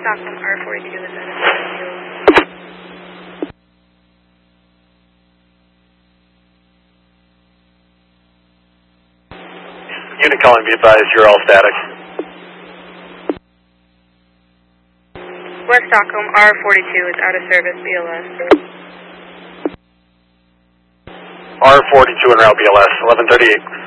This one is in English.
Stockholm R42 is out of service. Unit calling, be advised, you're all static. West Stockholm R42 is out of service, BLS. R42 en route, BLS, 1138.